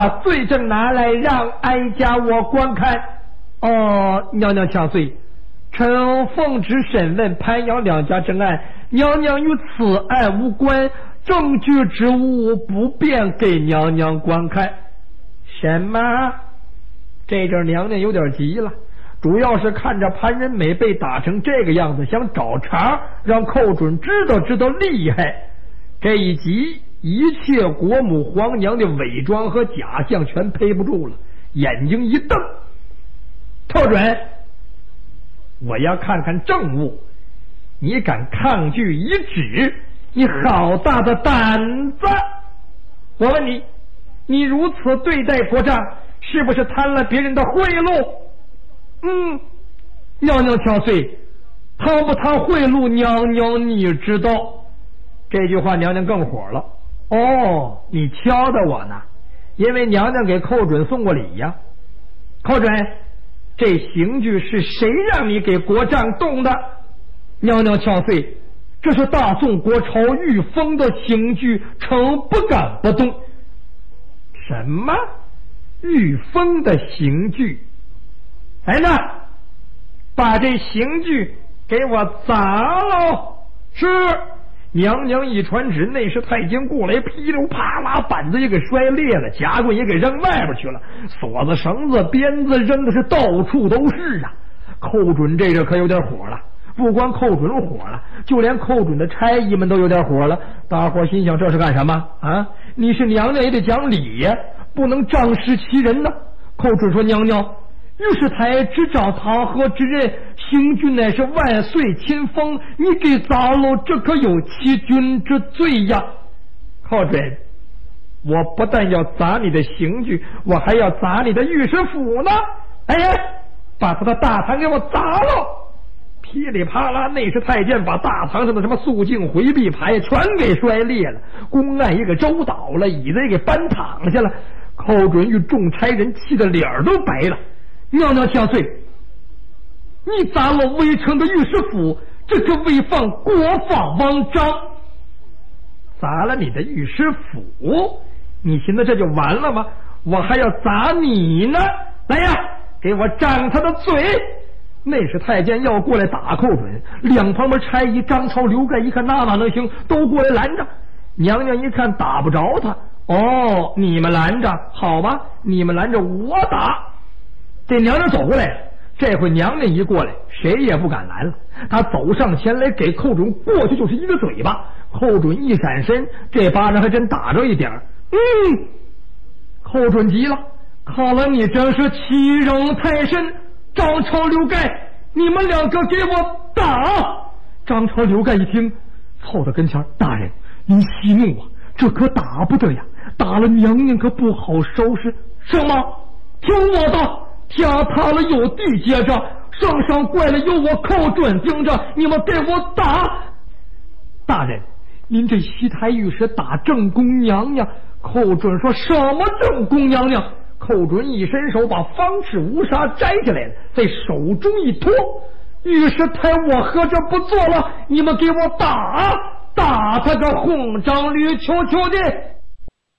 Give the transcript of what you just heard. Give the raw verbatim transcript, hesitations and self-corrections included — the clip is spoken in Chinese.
把罪证拿来让哀家我观看。哦，娘娘千岁，臣奉旨审问潘阳两家之案，娘娘与此案无关，证据之物不便给娘娘观看。什么？这阵娘娘有点急了，主要是看着潘仁美被打成这个样子，想找茬让寇准知道知道厉害。这一急，一切国母皇娘的伪装和假象全配不住了，眼睛一瞪，寇准，我要看看证物，你敢抗拒遗旨，你好大的胆子！我问你，你如此对待国丈，是不是贪了别人的贿赂？嗯，娘娘千岁，贪不贪贿赂，娘娘你知道。这句话娘娘更火了。哦，你敲的我呢，因为娘娘给寇准送过礼呀。寇准，这刑具是谁让你给国丈动的？娘娘千岁，这是大宋国朝御封的刑具，臣不敢不动。什么御封的刑具？来呢，把这刑具给我砸喽！是。娘娘一传旨，内侍太监过来，噼里啪啦，板子也给摔裂了，夹棍也给扔外边去了，锁子、绳子、鞭子扔的是到处都是啊！寇准这个可有点火了，不光寇准火了，就连寇准的差役们都有点火了。大伙心想，这是干什么啊？你是娘娘也得讲理呀，不能仗势欺人呢。寇准说：“娘娘，御史台执掌弹劾之任，行军乃是万岁亲封，你给砸了，这可有欺君之罪呀！”寇准，我不但要砸你的刑具，我还要砸你的御史府呢！哎呀，把他的大堂给我砸了！噼里啪啦，内侍太监把大堂上的什么肃静回避牌全给摔裂了，公案也给周倒了，椅子也给搬躺下了。寇准与众差人气得脸都白了。娘娘千岁，你砸了微臣的御史府，这可违反国法王章。砸了你的御史府，你寻思这就完了吗？我还要砸你呢！来呀，给我张他的嘴！内侍太监要过来打寇准，两旁边差役张超、刘盖一看那哪能行，都过来拦着。娘娘一看打不着他，哦，你们拦着，好吧，你们拦着我打。这娘娘走过来了，这回娘娘一过来，谁也不敢拦了。她走上前来，给寇准过去就是一个嘴巴。寇准一闪身，这巴掌还真打着一点。嗯，寇准急了，看来你真是欺人太甚。张超、刘盖，你们两个给我打！张超、刘盖一听，凑到跟前，大人您息怒啊，这可打不得呀，打了娘娘可不好收拾。什么？听我的！家塌了有地接着，上上怪了有我寇准盯着，你们给我打！大人，您这西台御史打正宫娘娘。寇准说：“什么正宫娘娘？”寇准一伸手把方尺乌纱摘下来了，在手中一托，御史台我合着不做了，你们给我打，打他个红掌绿球球的！